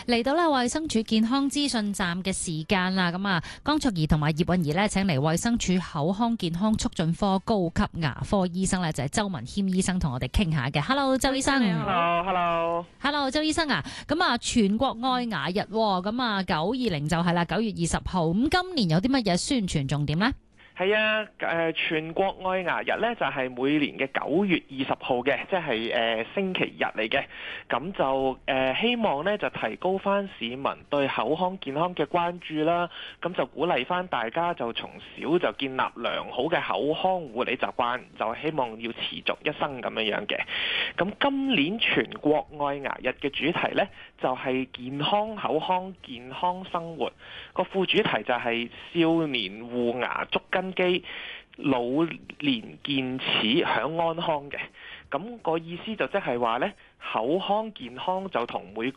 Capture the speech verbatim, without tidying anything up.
嚟到咧衛生署健康資訊站嘅時間啦，咁啊，江卓儀同埋葉韻儀呢，請嚟衛生署口腔健康促進科高級牙科醫生咧，就係周文謙醫生同我哋傾下嘅。Hello， 周醫生。 Hello，Hello，Hello， 周醫生啊，咁啊，全國愛牙日，咁啊，九二零就係啦，九月二十號。咁今年有啲乜嘢宣傳重點呢？ 係啊，誒全國愛牙日咧就係、是、每年嘅九月二十號嘅，即係誒、呃、星期日嚟嘅。咁就誒、呃、希望咧就提高翻市民對口腔健康嘅關注啦。咁就鼓勵翻大家就從小就建立良好嘅口腔護理習慣，就希望要持續一生咁樣樣嘅。咁今年全國愛牙日嘅主題咧就係、是、健康口腔健康生活，個副主題就係少年護牙捉根基，老年健齒享安康嘅。咁個意思就即係話呢，口腔健康就同每個